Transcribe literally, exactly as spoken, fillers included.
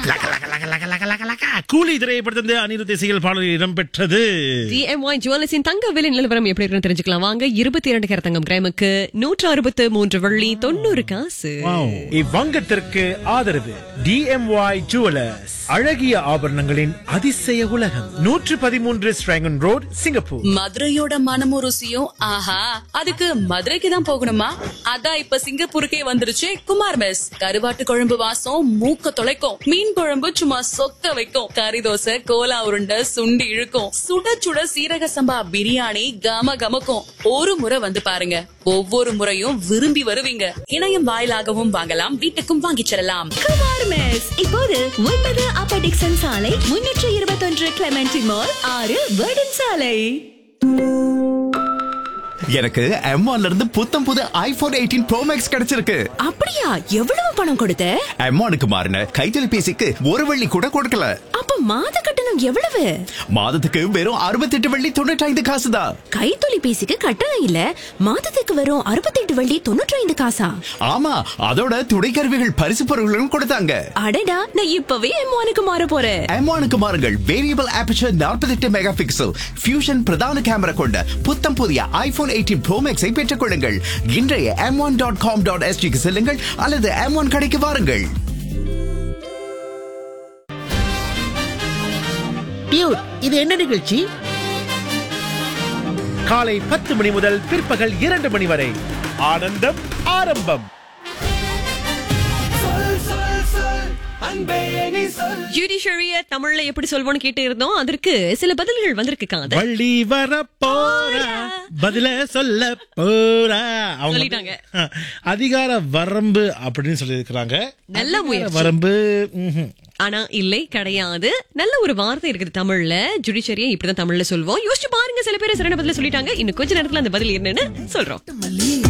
லக, லக, லக, லக, லக, லக, லக. கூலி திரைப்படத்திலிருந்து அனிருத் இசையில் பாடல் இடம்பெற்றது. டிஎம்ஒய் ஜுவல்லர்ஸின் தங்க விலை நிலவரம் எப்படி இருக்குன்னு தெரிஞ்சுக்கலாம் வாங்க. இருபத்தி இரண்டு கேரட் தங்கம் கிராமுக்கு நூற்று அறுபத்து மூன்று வெள்ளி தொண்ணூறு காசு. இவ்வங்கத்திற்கு ஆதரவு டிஎம்ஒய் ஜுவல்லர்ஸ், அழகிய ஆபரணங்களின் அதிசய உலகம். நூற்று பதிமூன்று ஸ்ட்ராங்கன் ரோட், சிங்கப்பூர். மதுரையோட மனமும் ருசியும் ஆஹா, அதுக்கு மதுரைக்கு தான் போகணுமா? அதான் இப்ப சிங்கப்பூருக்கே வந்துருச்சு குமார் மெஸ். கருவாட்டு குழம்பு வாசம் மூக்க தொலைக்கும், மீன் குழம்பு சும்மா சொக்க வைக்கும், கறி தோசை, கோலா உருண்டை, சுண்டி இழுக்கும், சுட சுட சீரக சம்பா பிரியாணி கம கமக்கும். ஒரு முறை வந்து பாருங்க, ஒவ்வொரு முறையும் விரும்பி வருவீங்க. இணையம் வாயிலாகவும் வாங்கலாம், வீட்டுக்கும் வாங்கிச் செல்லலாம். குமார் மெஸ் இப்போது ஒன்பது அப்பர் டிக்சன் சாலை, முன்னூற்று இருபத்தொன்று கிளெமென்டி மால், ஆறு வேர்டன் சாலை. எனக்கு எம் ஒன்ல இருந்து புத்தம் புது ஐபோன் எயிட்டீன் ப்ரோ மேக்ஸ் கிடைச்சிருக்கு. அப்படியா? எவ்வளவு பணம் கொடுத்த? எம் ஒன்னுக்கு மாறின கைத்தொலைபேசிக்கு ஒரு வெள்ளி கூட கொடுக்கல. அப்ப மாத கட்டணம் எவ்வளவு? மாதத்துக்கு வெறும் அறுபத்தி எட்டு வெள்ளி தொண்ணூற்றி ஐந்து காசு தான். கைத்தொலைபேசிக்கு கட்டணம் இல்ல, மாதத்துக்கு வெறும் அறுபத்தி எட்டு வெள்ளி தொண்ணூற்றி ஐந்து காசா? ஆமா, அதோட துணைக்கருவிகள் பரிசு பொருட்களும் கொடுத்தாங்க. அடடா, நான் இப்பவே எம் ஒன்னுக்கு மாற போறேன். எம் ஒன்னுக்கு மாறுங்கள். வேரியபிள் ஆபர்ச்சர் நாற்பத்தி எட்டு மெகா பிக்சல் ஃபியூஷன் பிரதான கேமரா கொண்ட புத்தம் புதிய ஐபோன் எயிட்டீன் ப்ரோ மேக்ஸை பெற்றுக் கொள்ளுங்கள். இன்றைய M one dot com dot எஸ்டிக்கு செல்லுங்கள் அல்லது எம் ஒன் கடைக்கு வாருங்கள். இது என்ன நிகழ்ச்சி? காலை பத்து மணி முதல் பிற்பகல் இரண்டு மணி வரை ஆனந்தம் ஆரம்பம். ஜுடிஷியரிய தமிழ்ல எப்படி சொல்வோம்னு கேட்டு இருந்தோம். அதற்கு சில பதில்கள் வந்திருக்கு. காதல் வள்ளி வர போறா, பதில சொல்ல போறா. அவங்க சொல்லிட்டாங்க. அதிகார வரம்பு அப்படின்னு சொல்லி இருக்கிறாங்க. நல்ல முயற்சி. வரம்பு ஆனா இல்லை, கிடையாது. நல்ல ஒரு வார்த்தை இருக்குது தமிழ்ல. ஜுடிஷியரியை இப்படிதான் தமிழ்ல சொல்வோம். யோசிச்சு பாருங்க, சில பேர் சரியான பதில சொல்லிட்டாங்க. இன்னும் கொஞ்ச நேரத்துல அந்த பதில் என்னன்னு சொல்றோம்.